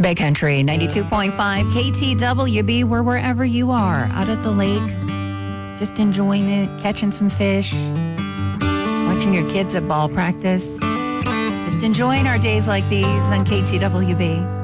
Bay Country 92.5 KTWB, where wherever you are, out at the lake, just enjoying it, catching some fish, watching your kids at ball practice, just enjoying our days like these on KTWB.